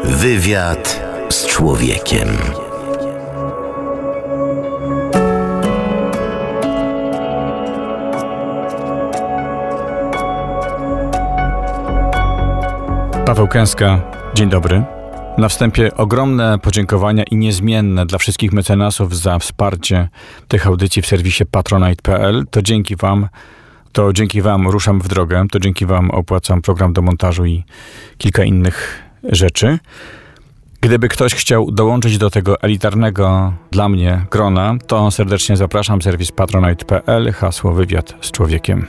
Wywiad z człowiekiem. Paweł Kęska, dzień dobry. Na wstępie ogromne podziękowania i niezmienne dla wszystkich mecenasów za wsparcie tych audycji w serwisie patronite.pl. To dzięki wam ruszam w drogę, to dzięki wam opłacam program do montażu i kilka innych rzeczy. Gdyby ktoś chciał dołączyć do tego elitarnego dla mnie grona, to serdecznie zapraszam, serwis patronite.pl, hasło wywiad z człowiekiem.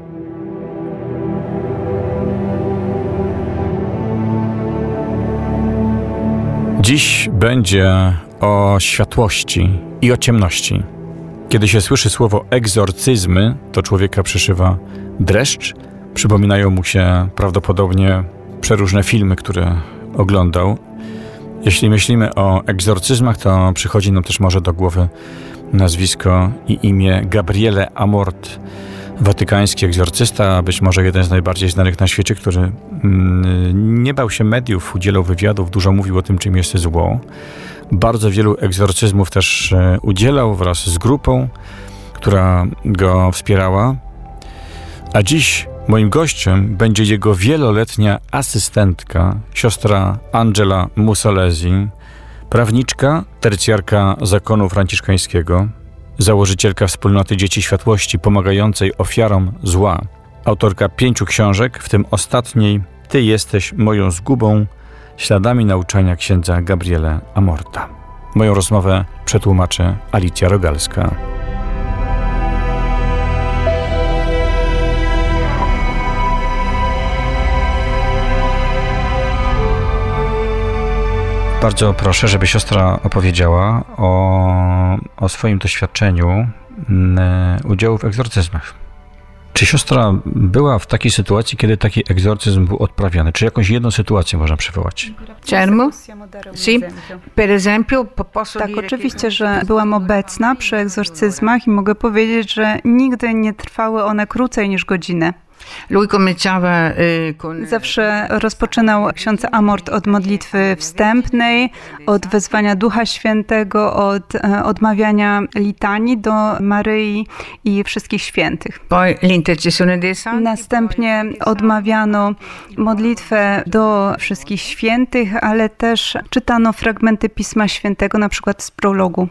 Dziś będzie o światłości i o ciemności. Kiedy się słyszy słowo egzorcyzmy, to człowieka przyszywa dreszcz. Przypominają mu się prawdopodobnie przeróżne filmy, które oglądał. Jeśli myślimy o egzorcyzmach, to przychodzi nam też może do głowy nazwisko i imię Gabriele Amort, watykański egzorcysta, być może jeden z najbardziej znanych na świecie, który nie bał się mediów, udzielał wywiadów, dużo mówił o tym, czym jest zło. Bardzo wielu egzorcyzmów też udzielał wraz z grupą, która go wspierała. A dziś moim gościem będzie jego wieloletnia asystentka, siostra Angela Mussolesi, prawniczka, tercjarka zakonu franciszkańskiego, założycielka wspólnoty Dzieci Światłości pomagającej ofiarom zła, autorka 5 książek, w tym ostatniej Ty jesteś moją zgubą, śladami nauczania księdza Gabriele Amorta. Moją rozmowę przetłumaczy Alicja Rogalska. Bardzo proszę, żeby siostra opowiedziała o swoim doświadczeniu udziału w egzorcyzmach. Czy siostra była w takiej sytuacji, kiedy taki egzorcyzm był odprawiany? Czy jakąś jedną sytuację można przywołać? Tak, oczywiście, że byłam obecna przy egzorcyzmach i mogę powiedzieć, że nigdy nie trwały one krócej niż godzinę. Zawsze rozpoczynał ksiądz Amort od modlitwy wstępnej, od wezwania Ducha Świętego, od odmawiania litanii do Maryi i wszystkich świętych. Następnie odmawiano modlitwę do wszystkich świętych, ale też czytano fragmenty Pisma Świętego, na przykład z prologu.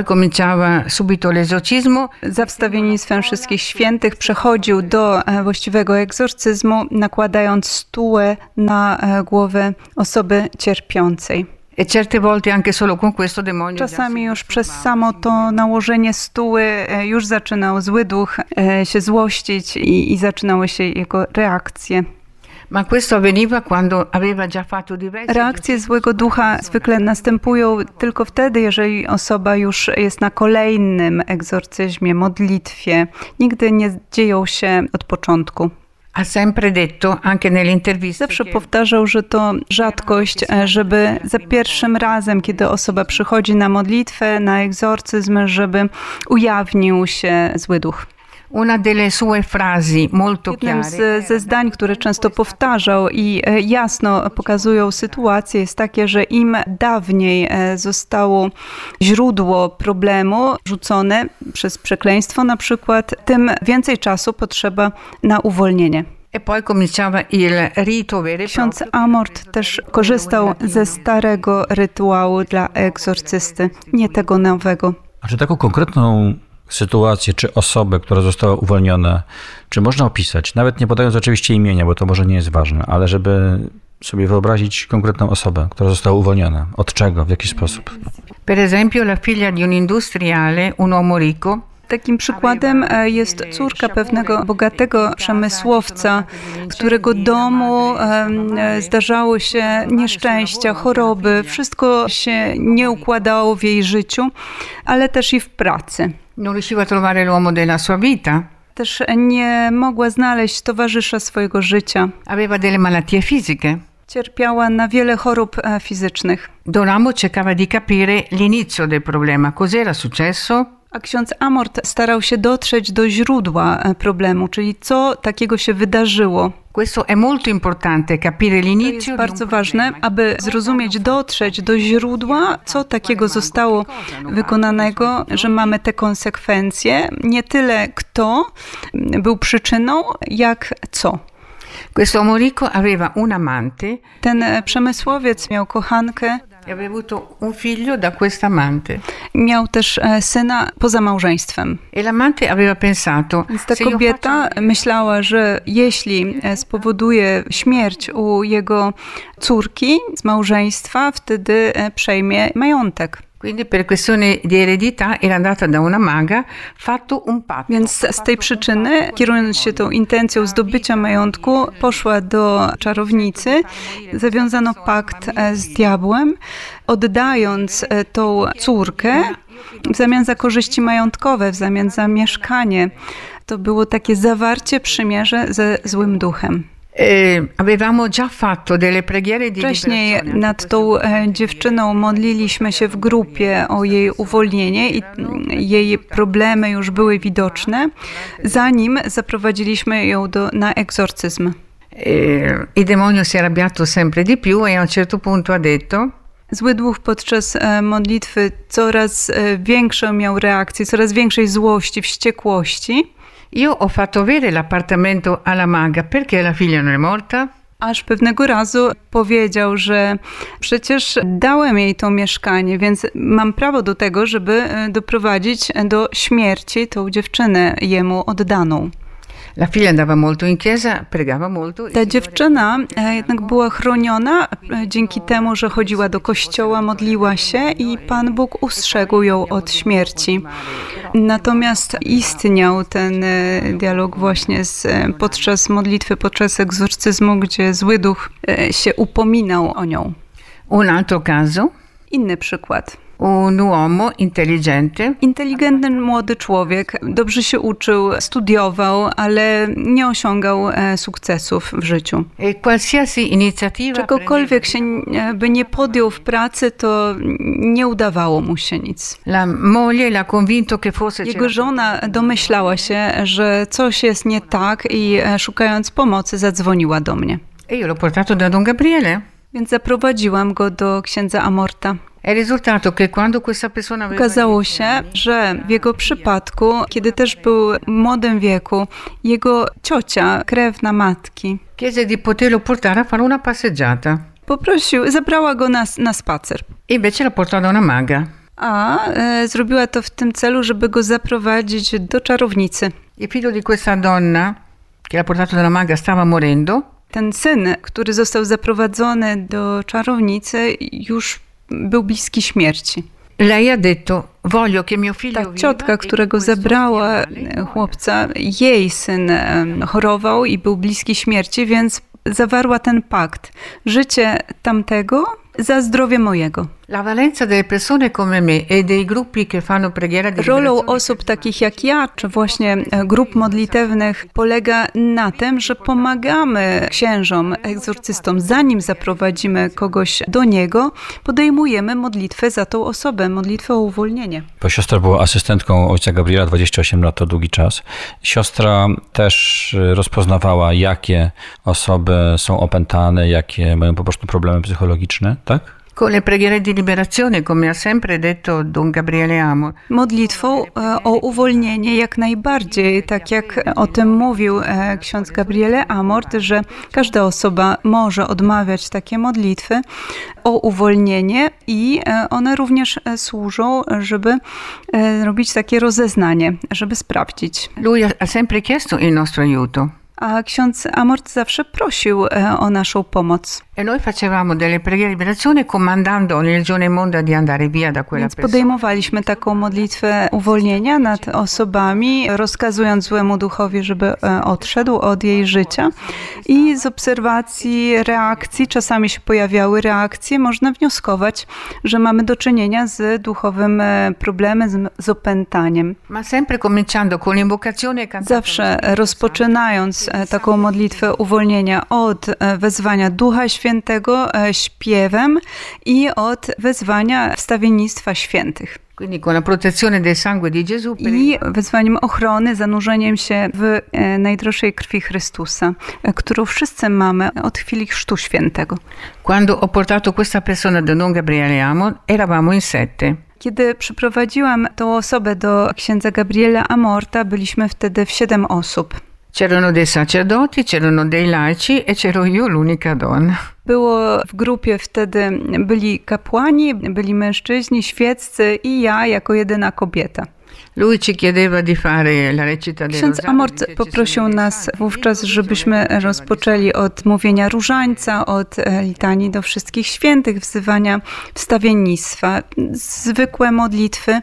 Za wstawiennictwem wszystkich świętych przechodził do właściwego egzorcyzmu, nakładając stułę na głowę osoby cierpiącej. Czasami już przez samo to nałożenie stuły już zaczynał zły duch się złościć i zaczynały się jego reakcje. Reakcje złego ducha zwykle następują tylko wtedy, jeżeli osoba już jest na kolejnym egzorcyzmie, modlitwie. Nigdy nie dzieją się od początku. Zawsze powtarzał, że to rzadkość, żeby za pierwszym razem, kiedy osoba przychodzi na modlitwę, na egzorcyzm, żeby ujawnił się zły duch. Jednym ze zdań, które często powtarzał i jasno pokazują sytuację, jest takie, że im dawniej zostało źródło problemu rzucone przez przekleństwo na przykład, tym więcej czasu potrzeba na uwolnienie. Ksiądz Amort też korzystał ze starego rytuału dla egzorcysty, nie tego nowego. A czy taką konkretną sytuację, czy osobę, która została uwolniona, czy można opisać, nawet nie podając oczywiście imienia, bo to może nie jest ważne, ale żeby sobie wyobrazić konkretną osobę, która została uwolniona. Od czego? W jaki sposób? Per esempio, la figlia di un industriale, un uomo ricco. Takim przykładem jest córka pewnego bogatego przemysłowca, którego domu zdarzały się nieszczęścia, choroby. Wszystko się nie układało w jej życiu, ale też i w pracy. Non riusciva a trovare l'uomo della sua vita. Też nie mogła znaleźć towarzysza swojego życia. Aveva delle malattie fisiche. Cierpiała na wiele chorób fizycznych. Don Amort cercava di capire l'inizio del problema. Cos'era successo? A ksiądz Amort starał się dotrzeć do źródła problemu, czyli co takiego się wydarzyło. Questo è molto importante, capire To l'inizio jest di un bardzo ważne, problema. aby zrozumieć, dotrzeć do źródła, co takiego zostało wykonanego, że mamy te konsekwencje. Nie tyle kto był przyczyną, jak co. Questo uomo ricco aveva un amante Ten przemysłowiec miał kochankę, e aveva avuto un figlio da questa amante. miał też syna poza małżeństwem. E l'amante aveva pensato, Więc ta se io kobieta faccio- myślała, że jeśli spowoduje śmierć u jego córki z małżeństwa, wtedy przejmie majątek. Quindi per questione di eredità era andata da una maga, fatto un patto. Więc z tej przyczyny, kierując się tą intencją zdobycia majątku, poszła do czarownicy, zawiązano pakt z diabłem, oddając tą córkę w zamian za korzyści majątkowe, w zamian za mieszkanie. To było takie zawarcie przymierze ze złym duchem. Avevamo già fatto delle preghiere di Wcześniej liberazione. nad tą dziewczyną modliliśmy się w grupie o jej uwolnienie i jej problemy już były widoczne, zanim zaprowadziliśmy ją na egzorcyzm. Il demonio si è arrabbiato sempre di più e a un certo punto ha detto: Zły duch podczas modlitwy coraz większą miał reakcję, coraz większej złości, wściekłości, io ho fatto avere l'appartamento alla maga perché la figlia non è morta. aż pewnego razu powiedział, że przecież dałem jej to mieszkanie, więc mam prawo do tego, żeby doprowadzić do śmierci tą dziewczynę jemu oddaną. La figlia andava molto in chiesa, pregava molto. Ta dziewczyna jednak była chroniona dzięki temu, że chodziła do kościoła, modliła się i Pan Bóg ustrzegł ją od śmierci. Natomiast istniał ten dialog właśnie podczas modlitwy, podczas egzorcyzmu, gdzie zły duch się upominał o nią. Un altro caso, Inny przykład. un uomo intelligente Inteligentny młody człowiek, dobrze się uczył, studiował, ale nie osiągał sukcesów w życiu. e qualsiasi iniziativa Czegokolwiek się by nie podjął w pracy, to nie udawało mu się nic. la moglie l'ha convinto che forse Jego żona domyślała się, że coś jest nie tak i szukając pomocy zadzwoniła do mnie. e io l'ho portato da Don Gabriele. Więc zaprowadziłam go do księdza Amorta. È risultato che quando questa persona aveva Okazało się, że w jego przypadku, kiedy też był w młodym wieku, jego ciocia, krewna matki, chiese di poterlo portare a fare una passeggiata. zabrała go na spacer. E invece l'ha portato da una maga. A zrobiła to w tym celu, żeby go zaprowadzić do czarownicy. Il figlio di questa donna, che l'ha portato dalla maga, stava morendo. Ten syn, który został zaprowadzony do czarownicy, już był bliski śmierci. Lei ha detto: voglio che mio figlio Ta viva ciotka, e którego questo zabrała ospedale chłopca, jej syn chorował i był bliski śmierci, więc zawarła ten pakt. Życie tamtego za zdrowie mojego. La valenza delle persone come me e dei gruppi che fanno preghiera di Rolą liberazione osób takich jak ja, czy właśnie grup modlitewnych polega na tym, że pomagamy księżom, egzorcystom, zanim zaprowadzimy kogoś do niego, podejmujemy modlitwę za tą osobę, modlitwę o uwolnienie. Bo siostra była asystentką ojca Gabriela 28 lat, to długi czas. Siostra też rozpoznawała, jakie osoby są opętane, jakie mają po prostu problemy psychologiczne, tak? Con le preghiere di liberazione, come ha sempre detto Don Gabriele Amor. Modlitwą o uwolnienie jak najbardziej, tak jak o tym mówił ksiądz Gabriele Amort, że każda osoba może odmawiać takie modlitwy o uwolnienie i one również służą, żeby robić takie rozeznanie, żeby sprawdzić. Lui ha sempre chiesto il nostro aiuto. A ksiądz Amort zawsze prosił o naszą pomoc. E noi facevamo delle preghiere di liberazione comandando nel giorno immonda di andare via da quella Więc persona. podejmowaliśmy taką modlitwę uwolnienia nad osobami, rozkazując złemu duchowi, żeby odszedł od jej życia. I z obserwacji reakcji, czasami się pojawiały reakcje, można wnioskować, że mamy do czynienia z duchowym problemem, z opętaniem. Ma sempre cominciando con l'invocazione e cantando. Zawsze rozpoczynając taką modlitwę uwolnienia od wezwania Ducha Świętego śpiewem i od wezwania wstawiennictwa świętych. Quindi con la protezione del sangue di Gesù. I wezwaniem ochrony, zanurzeniem się w najdroższej krwi Chrystusa, którą wszyscy mamy od chwili Chrztu Świętego. Quando ho portato questa persona da Don Gabriele Amon, eravamo in 7. Kiedy przyprowadziłam tą osobę do księdza Gabriela Amorta, byliśmy wtedy w 7 osób. C'erano dei sacerdoti, c'erano dei laici e c'ero io l'unica donna. Było w grupie wtedy, byli kapłani, byli mężczyźni, świeccy i ja jako jedyna kobieta. Lui ci chiedeva di fare la recita del Ksiądz rosario. Amort poprosił nas wówczas, żebyśmy rozpoczęli od mówienia różańca, od litanii do wszystkich świętych, wzywania wstawiennictwa, zwykłe modlitwy,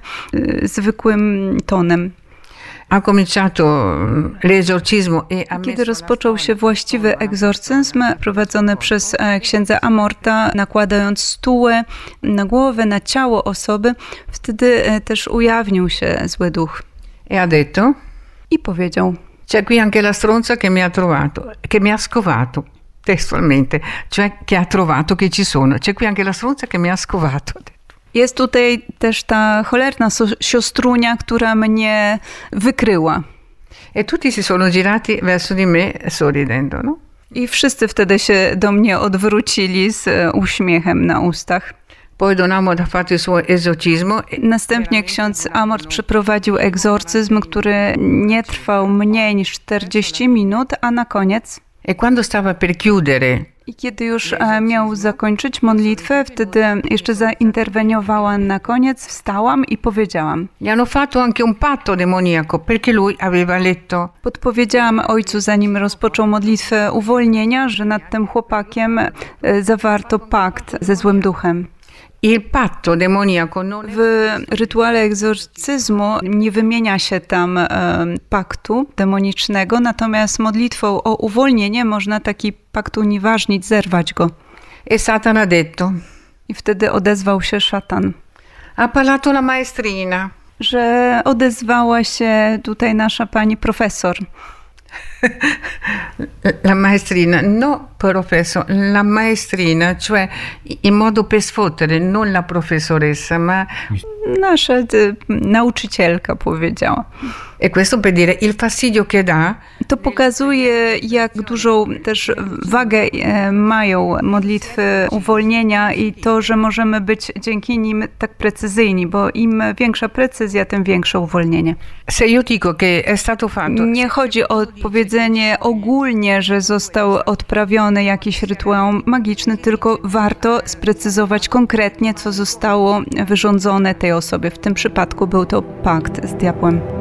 zwykłym tonem. Ha cominciato l'esorcismo e ha Kiedy messo rozpoczął się właściwy egzorcyzm prowadzony przez księdza Amorta, nakładając stułę na głowę, na ciało osoby, wtedy też ujawnił się zły duch e ha detto: i powiedział: c'è qui anche la stronza che mi ha trovato, che mi ha scovato, testualmente, cioè che ha trovato che ci sono. C'è qui anche la stronza che mi ha scovato. jest tutaj też ta cholerna siostrunia, która mnie wykryła. E tutti si sono girati verso di me sorridendo, no? I wszyscy wtedy się do mnie odwrócili z uśmiechem na ustach. Poi Don Amor ha fatto il suo esorcismo. Następnie ksiądz Amort przeprowadził egzorcyzm, który nie trwał mniej niż 40 minut, a na koniec, E quando stava per chiudere, i kiedy już miał zakończyć modlitwę, wtedy jeszcze zainterweniowała na koniec, wstałam i powiedziałam. gli hanno fatto anche un patto demoniaco perché lui aveva letto. Podpowiedziałam ojcu, zanim rozpoczął modlitwę uwolnienia, że nad tym chłopakiem zawarto pakt ze złym duchem. Il patto demoniaco non W rytuale egzorcyzmu nie wymienia się tam paktu demonicznego, natomiast modlitwą o uwolnienie można taki pakt unieważnić, zerwać go. E Satana ha detto: I wtedy odezwał się szatan, ha parlato la maestrina. że odezwała się tutaj nasza pani profesor. La maestrina, no professor, la maestrina, cioè in modo per sfottere, non la professoressa, ma... Nasza nauczycielka powiedziała. E questo per dire il fastidio che dà. To pokazuje, jak dużą też wagę mają modlitwy uwolnienia i to, że możemy być dzięki nim tak precyzyjni, bo im większa precyzja, tym większe uwolnienie. Se io dico che è stato fatto... Nie chodzi o powiedzenie ogólnie, że został odprawiony jakiś rytuał magiczny, tylko warto sprecyzować konkretnie, co zostało wyrządzone tej osobie. W tym przypadku był to pakt z diabłem.